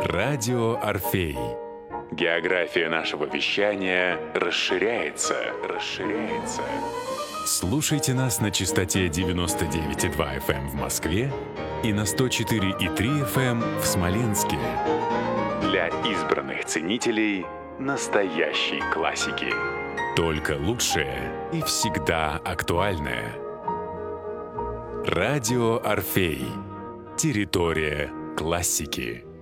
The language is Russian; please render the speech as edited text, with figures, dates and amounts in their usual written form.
Радио «Орфей». География нашего вещания расширяется. Слушайте нас на частоте 99,2 FM в Москве и на 104,3 FM в Смоленске. Для избранных ценителей настоящей классики. Только лучшее и всегда актуальное. Радио «Орфей». Территория классики.